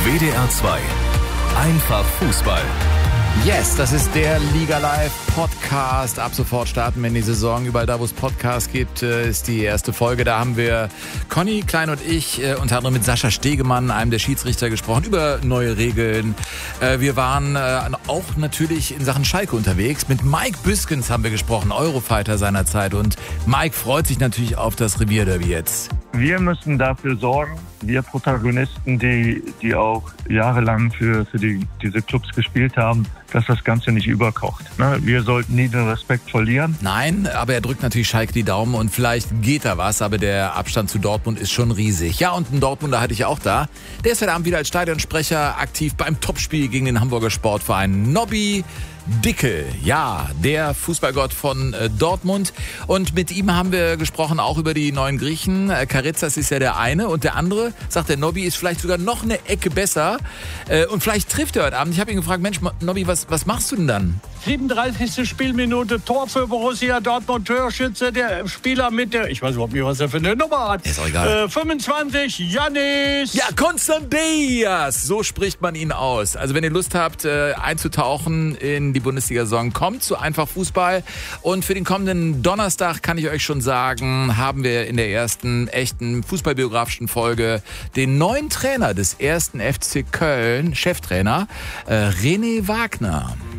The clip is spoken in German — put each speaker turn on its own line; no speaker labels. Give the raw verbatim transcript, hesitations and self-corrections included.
W D R zwei. Einfach Fußball.
Yes, das ist der Liga Live Podcast. Ab sofort starten wir in die Saison. Überall da, wo es Podcasts gibt, ist die erste Folge. Da haben wir Conny Klein und ich unter anderem mit Sascha Stegemann, einem der Schiedsrichter, gesprochen über neue Regeln. Wir waren auch natürlich in Sachen Schalke unterwegs. Mit Mike Büskens haben wir gesprochen, Eurofighter seiner Zeit. Und Mike freut sich natürlich auf das Revierderby jetzt.
Wir müssen dafür sorgen, wir Protagonisten, die, die auch jahrelang für, für die, diese Clubs gespielt haben, dass das Ganze nicht überkocht. Ne? Wir sollten nie den Respekt verlieren.
Nein, aber er drückt natürlich Schalke die Daumen und vielleicht geht da was, aber der Abstand zu Dortmund ist schon riesig. Ja, und einen Dortmunder hatte ich auch da. Der ist heute Abend wieder als Stadionsprecher aktiv beim Topspiel gegen den Hamburger Sportverein. Nobby Dickel, ja, der Fußballgott von äh, Dortmund. Und mit ihm haben wir gesprochen auch über die neuen Griechen. Äh, Karitzas ist ja der eine und der andere, sagt der Nobby, ist vielleicht sogar noch eine Ecke besser. Äh, und vielleicht trifft er heute Abend. Ich habe ihn gefragt, Mensch, Nobby, was, was machst du denn dann?
siebenunddreißigste Spielminute, Tor für Borussia Dortmund, Torschütze, der Spieler mit der, ich weiß überhaupt nicht, was er für eine Nummer hat.
Ist auch egal.
Äh, fünfundzwanzig, Yannis.
Ja, Konstantias, so spricht man ihn aus. Also wenn ihr Lust habt, äh, einzutauchen in die Bundesliga-Saison, kommt zu Einfach Fußball. Und für den kommenden Donnerstag kann ich euch schon sagen, haben wir in der ersten echten fußballbiografischen Folge den neuen Trainer des ersten F C Köln, Cheftrainer, äh, René Wagner.